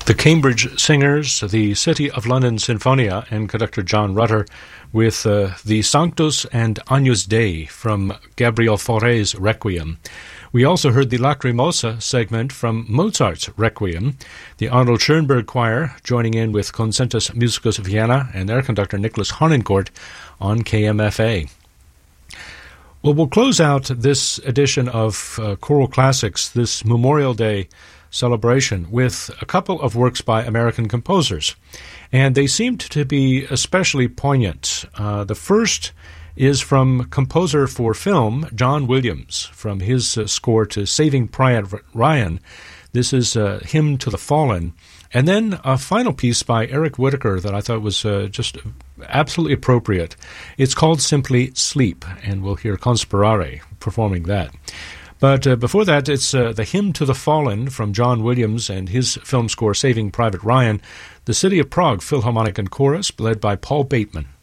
The Cambridge Singers, the City of London Sinfonia, and conductor John Rutter with the Sanctus and Agnus Dei from Gabriel Fauré's Requiem. We also heard the Lacrimosa segment from Mozart's Requiem, the Arnold Schoenberg Choir joining in with Concertus Musicus Vienna and their conductor Nicholas Harnoncourt on KMFA. Well, we'll close out this edition of Choral Classics, this Memorial Day celebration, with a couple of works by American composers, and they seemed to be especially poignant. The first is from composer for film John Williams, from his score to Saving Private Ryan. This is Hymn to the Fallen. And then a final piece by Eric Whitacre that I thought was just absolutely appropriate. It's called simply Sleep, and we'll hear Conspirare performing that. But before that, it's the Hymn to the Fallen from John Williams and his film score Saving Private Ryan, the City of Prague Philharmonic and Chorus, led by Paul Bateman.